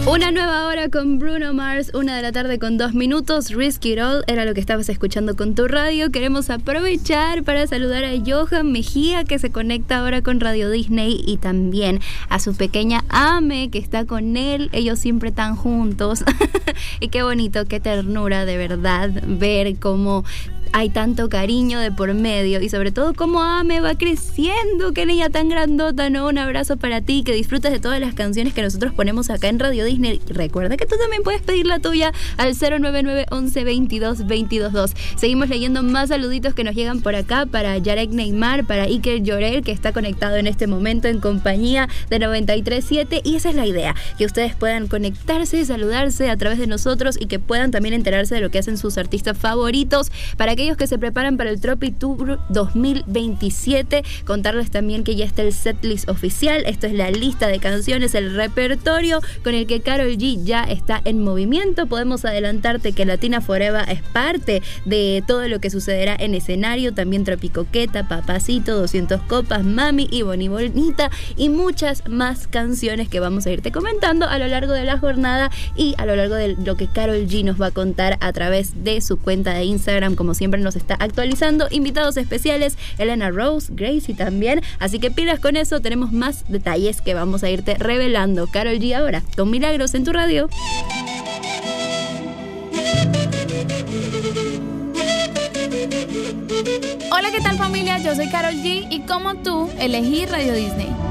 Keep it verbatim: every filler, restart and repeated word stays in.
Una nueva hora con Bruno Mars, una de la tarde con dos minutos. Risk It All era lo que estabas escuchando con tu radio. Queremos aprovechar para saludar a Johan Mejía, que se conecta ahora con Radio Disney, y también a su pequeña Ame, que está con él. Ellos siempre están juntos. Y qué bonito, qué ternura de verdad ver cómo hay tanto cariño de por medio, y sobre todo cómo Ame va creciendo. Qué niña tan grandota, ¿no? Un abrazo para ti, que disfrutes de todas las canciones que nosotros ponemos acá en Radio Disney. Recuerda que tú también puedes pedir la tuya al cero nueve nueve once veintidós veintidós dos. Seguimos leyendo más saluditos que nos llegan por acá para Yarek Neymar, para Iker Llorel, que está conectado en este momento en compañía de noventa y tres siete, y esa es la idea, que ustedes puedan conectarse y saludarse a través de nosotros, y que puedan también enterarse de lo que hacen sus artistas favoritos. Para aquellos que se preparan para el Tropic Tour dos mil veintisiete, contarles también que ya está el setlist oficial. Esto es la lista de canciones, el repertorio con el que Karol G ya está en movimiento. Podemos adelantarte que Latina Forever es parte de todo lo que sucederá en escenario. También Tropicoqueta, Papacito, doscientas copas, Mami y Boni Bonita, y muchas más canciones que vamos a irte comentando a lo largo de la jornada y a lo largo de lo que Karol G nos va a contar a través de su cuenta de Instagram. Como siempre nos está actualizando. Invitados especiales, Elena Rose, Gracie también. Así que pilas con eso, tenemos más detalles que vamos a irte revelando. Karol G ahora, con Milagros en tu radio. Hola, ¿qué tal familia? Yo soy Karol G y como tú, elegí Radio Disney.